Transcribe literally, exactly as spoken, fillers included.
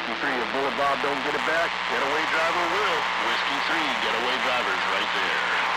Whiskey three, if Bullet Bob don't get it back, Getaway Driver will. Whiskey three, Getaway Driver's right there.